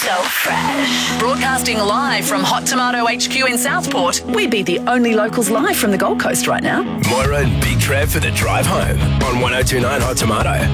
So fresh. Broadcasting live from Hot Tomato HQ in Southport, we'd be the only locals live from the Gold Coast right now. Moira and Big Trev for the drive home on 102.9 Hot Tomato.